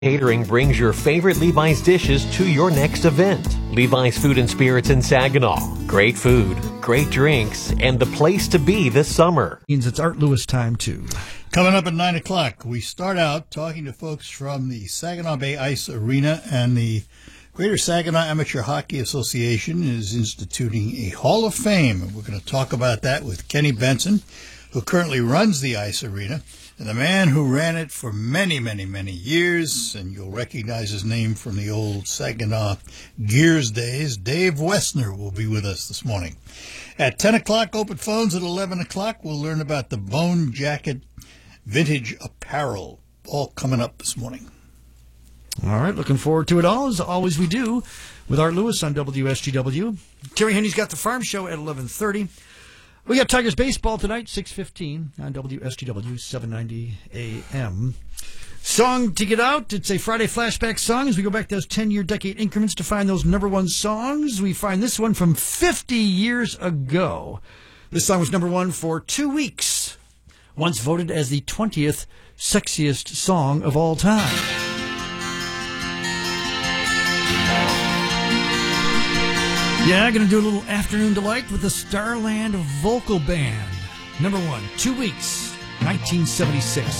Catering brings your favorite Levi's dishes to your next event. Levi's Food and Spirits in Saginaw. Great food, great drinks, and the place to be this summer. It's Art Lewis time, too. Coming up at 9 o'clock, we start out talking to folks from the Saginaw Bay Ice Arena, and the Greater Saginaw Amateur Hockey Association is instituting a Hall of Fame. We're going to talk about that with Kenny Benson, who currently runs the Ice Arena, and the man who ran it for many, many, many years, and you'll recognize his name from the old Saginaw Gears days, Dave Wessner, will be with us this morning. At 10 o'clock, open phones. At 11 o'clock, we'll learn about the Bone Jacket vintage apparel, all coming up this morning. All right, looking forward to it all, as always we do, with Art Lewis on WSGW. Terry Henry's got the Farm Show at 11:30. We got Tigers baseball tonight, 6:15 on WSGW 790 AM. Song to get out. It's a Friday flashback song as we go back to those 10-year decade increments to find those number one songs. We find this one from 50 years ago. This song was number one for 2 weeks. Once voted as the 20th sexiest song of all time. Yeah, going to do a little Afternoon Delight with the Starland Vocal Band. Number one, 2 weeks, 1976.